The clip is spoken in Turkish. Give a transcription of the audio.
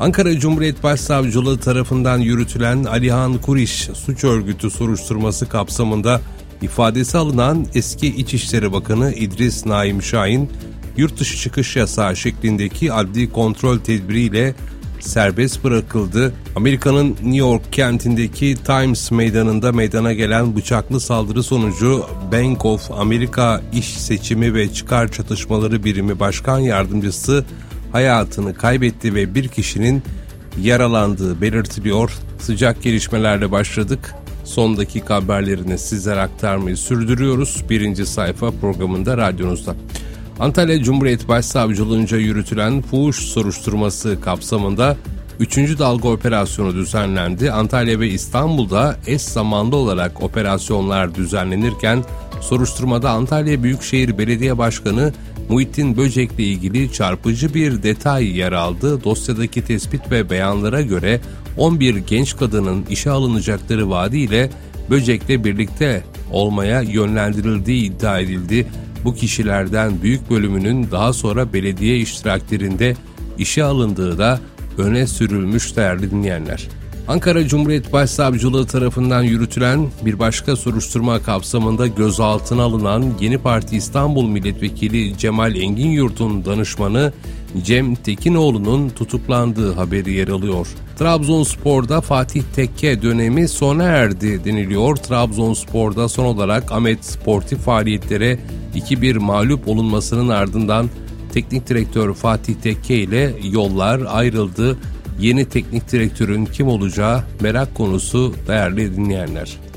Ankara Cumhuriyet Başsavcılığı tarafından yürütülen Alihan Kuriş suç örgütü soruşturması kapsamında ifadesi alınan eski İçişleri Bakanı İdris Naim Şahin, yurt dışı çıkış yasağı şeklindeki adli kontrol tedbiriyle serbest bırakıldı. Amerika'nın New York kentindeki Times Meydanı'nda meydana gelen bıçaklı saldırı sonucu Bank of America İş Seçimi ve Çıkar Çatışmaları Birimi Başkan Yardımcısı hayatını kaybetti ve bir kişinin yaralandığı belirtiliyor. Sıcak gelişmelerle başladık. Son dakika haberlerini sizlere aktarmayı sürdürüyoruz. Birinci sayfa programında radyonuzda. Antalya Cumhuriyet Başsavcılığınca yürütülen fuhuş soruşturması kapsamında 3. dalga operasyonu düzenlendi. Antalya ve İstanbul'da eş zamanlı olarak operasyonlar düzenlenirken soruşturmada Antalya Büyükşehir Belediye Başkanı Muhittin Böcek'le ilgili çarpıcı bir detay yer aldı. Dosyadaki tespit ve beyanlara göre 11 genç kadının işe alınacakları vaadiyle Böcek'le birlikte olmaya yönlendirildiği iddia edildi. Bu kişilerden büyük bölümünün daha sonra belediye iştiraklerinde işe alındığı da öne sürülmüş değerli dinleyenler. Ankara Cumhuriyet Başsavcılığı tarafından yürütülen bir başka soruşturma kapsamında gözaltına alınan Yeni Parti İstanbul Milletvekili Cemal Enginyurt'un danışmanı Cem Tekinoğlu'nun tutuklandığı haberi yer alıyor. Trabzonspor'da Fatih Tekke dönemi sona erdi deniliyor. Trabzonspor'da son olarak Ahmet sportif faaliyetlere 2-1 mağlup olunmasının ardından teknik direktör Fatih Tekke ile yollar ayrıldı. Yeni teknik direktörün kim olacağı merak konusu değerli dinleyenler.